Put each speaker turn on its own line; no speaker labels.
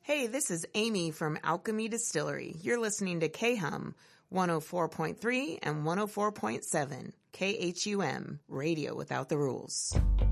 Hey, this is Amy from Alchemy Distillery. You're listening to KHUM 104.3 and 104.7. KHUM, Radio Without the Rules.